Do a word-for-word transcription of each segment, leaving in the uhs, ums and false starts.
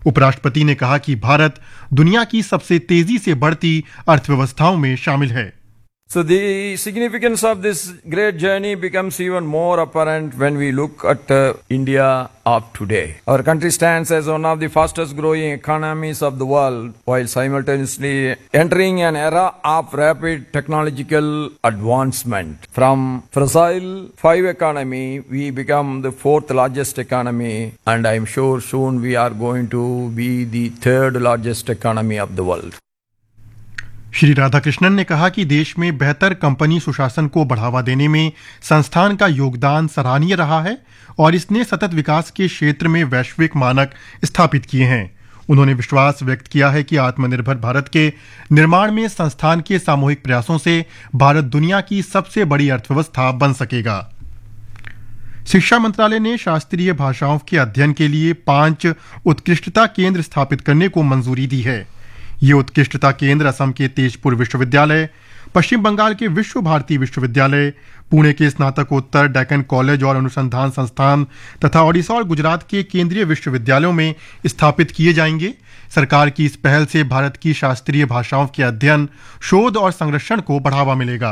उपराष्ट्रपति ने कहा कि भारत दुनिया की सबसे तेजी से बढ़ती अर्थव्यवस्थाओं में शामिल है। So the significance of this great journey becomes even more apparent when we look at uh, India of today. Our country stands as one of the fastest growing economies of the world while simultaneously entering an era of rapid technological advancement. From fossil five economy, we become the fourth largest economy, and I am sure soon we are going to be the third largest economy of the world. Shri Radhakrishnan ने कहा कि देश में बेहतर company सुशासन को बढ़ावा देने में संस्थान का योगदान सराहनीय रहा है और इसने सतत विकास के क्षेत्र में वैश्विक मानक स्थापित किए हैं। उन्होंने विश्वास व्यक्त किया है कि आत्मनिर्भर भारत के निर्माण में संस्थान के सामूहिक प्रयासों से भारत दुनिया की सबसे बड़ी अर्थव्यवस्था बन सकेगा। शिक्षा मंत्रालय ने शास्त्रीय भाषाओं के अध्ययन के लिए पांच उत्कृष्टता केंद्र स्थापित करने को मंजूरी दी है। ये उत्कृष्टता केंद्र असम के तेजपुर विश्वविद्यालय, पश्चिम बंगाल के विश्व भारती विश्वविद्यालय, पुणे के स्नातकोत्तर डेक्कन कॉलेज और अनुसंधान संस्थान तथा ओडिशा और गुजरात के केंद्रीय विश्वविद्यालयों में स्थापित किए जाएंगे। सरकार की इस पहल से भारत की शास्त्रीय भाषाओं के अध्ययन, शोध और संरक्षण को बढ़ावा मिलेगा।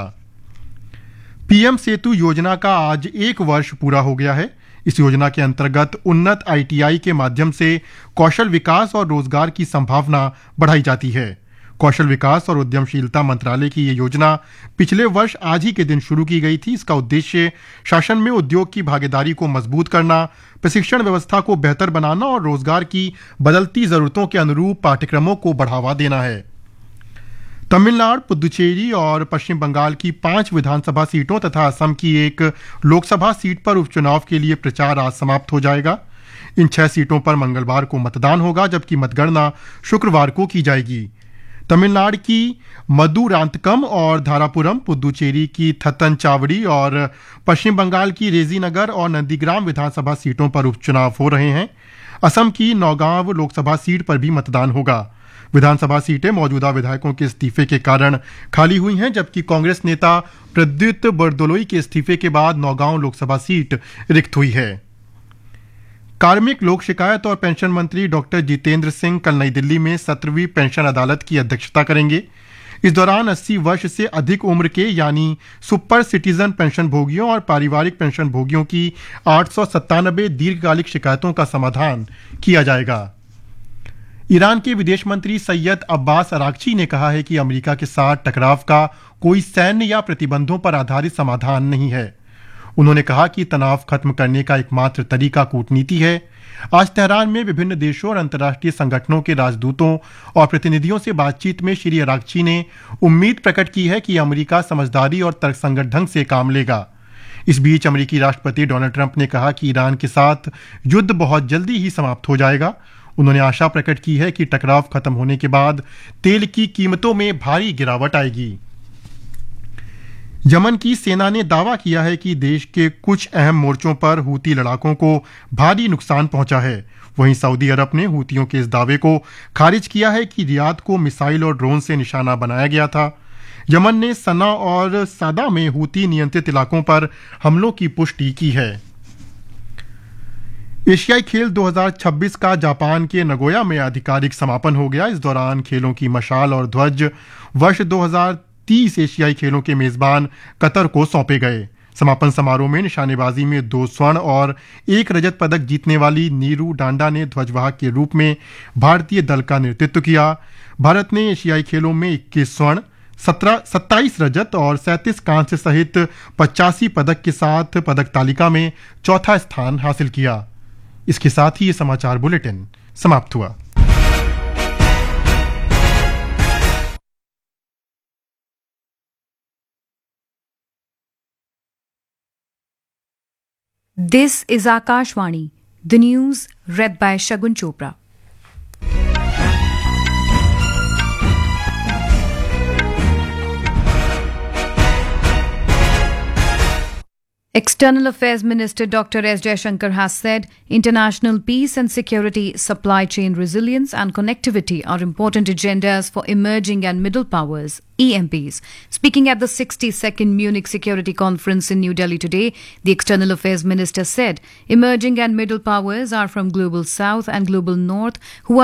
पीएम सेतु योजना का आज एक वर्ष पूरा हो गया है। इस योजना के अंतर्गत उन्नत आईटीआई के माध्यम से कौशल विकास और रोजगार की संभावना बढ़ाई जाती है। कौशल विकास और उद्यमशीलता मंत्रालय की ये योजना पिछले वर्ष आज ही के दिन शुरू की गई थी। इसका उद्देश्य शासन में उद्योग की भागीदारी को मजबूत करना, प्रशिक्षण व्यवस्था को बेहतर बनाना और रोजगार की बदलती जरूरतों के अनुरूप पाठ्यक्रमों को बढ़ावा देना है। तमिलनाडु, पुदुचेरी और पश्चिम बंगाल की पांच विधानसभा सीटों तथा असम की एक लोकसभा सीट पर उपचुनाव के लिए प्रचार आज समाप्त हो जाएगा। इन छह सीटों पर मंगलवार को मतदान होगा, जबकि मतगणना शुक्रवार को की जाएगी। तमिलनाडु की मदुरांतकम और धारापुरम, पुदुचेरी की थतनचावड़ी और पश्चिम बंगाल की रेजीनगर और नंदीग्राम विधानसभा सीटों पर उपचुनाव हो रहे हैं। असम की नौगांव लोकसभा सीट पर भी मतदान होगा। विधानसभा सीटें मौजूदा विधायकों के इस्तीफे के कारण खाली हुई हैं, जबकि कांग्रेस नेता प्रद्युत बरदोलोई के इस्तीफे के बाद नौगांव लोकसभा सीट रिक्त हुई है। कार्मिक, लोक शिकायत और पेंशन मंत्री डॉक्टर जितेंद्र सिंह कल नई दिल्ली में सत्रहवीं पेंशन अदालत की अध्यक्षता करेंगे। इस दौरान अस्सी वर्ष से अधिक उम्र के यानी सुपर सिटीजन पेंशन भोगियों और पारिवारिक पेंशन भोगियों की आठ सौ सत्तानबे दीर्घकालिक शिकायतों का समाधान किया जाएगा। ईरान के विदेश मंत्री सैयद अब्बास अरागची ने कहा है कि अमेरिका के साथ टकराव का कोई सैन्य या प्रतिबंधों पर आधारित समाधान नहीं है। उन्होंने कहा कि तनाव खत्म करने का एकमात्र तरीका कूटनीति है। आज तेहरान में विभिन्न देशों और अंतर्राष्ट्रीय संगठनों के राजदूतों और प्रतिनिधियों से बातचीत में श्री अरागची ने उम्मीद प्रकट की है कि अमेरिका समझदारी और तर्कसंगत ढंग से काम लेगा। इस बीच अमेरिकी राष्ट्रपति डोनाल्ड ट्रंप ने कहा कि ईरान के साथ युद्ध बहुत जल्दी ही समाप्त हो जाएगा। उन्होंने आशा प्रकट की है कि टकराव खत्म होने के बाद तेल की कीमतों में भारी गिरावट आएगी। यमन की सेना ने दावा किया है कि देश के कुछ अहम मोर्चों पर हूती लड़ाकों को भारी नुकसान पहुंचा है। वहीं सऊदी अरब ने हूतियों के इस दावे को खारिज किया है कि रियाद को मिसाइल और ड्रोन से निशाना बनाया गया था। यमन ने सना और सादा में हूती नियंत्रित इलाकों पर हमलों की पुष्टि की है। एशियाई खेल दो हज़ार छब्बीस का जापान के नगोया में आधिकारिक समापन हो गया। इस दौरान खेलों की मशाल और ध्वज वर्ष दो हज़ार तीस एशियाई खेलों के मेजबान कतर को सौंपे गए। समापन समारोह में निशानेबाजी में दो स्वर्ण और एक रजत पदक जीतने वाली नीरू डांडा ने ध्वजवाहक के रूप में भारतीय दल का नेतृत्व किया। भारत ने एशियाई खेलों में इक्कीस स्वर्ण, सत्रह सत्ताईस रजत और सैंतीस कांस्य सहित पचासी पदक के साथ पदक तालिका में चौथा स्थान हासिल किया। इसके साथ ही ये समाचार बुलेटिन समाप्त हुआ। This is Akashvani, the news read by Shagun Chopra. External Affairs Minister Doctor S. Jaishankar has said international peace and security, supply chain resilience and connectivity are important agendas for emerging and middle powers, E M Ps. Speaking at the sixty-second Munich Security Conference in New Delhi today, the External Affairs Minister said emerging and middle powers are from Global South and Global North who are